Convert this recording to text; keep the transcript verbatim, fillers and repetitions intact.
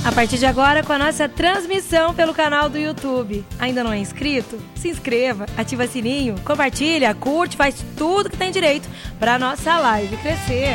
A partir de agora, com a nossa transmissão pelo canal do YouTube. Ainda não é inscrito? Se inscreva, ativa sininho, compartilha, curte, faz tudo que tem direito para nossa live crescer.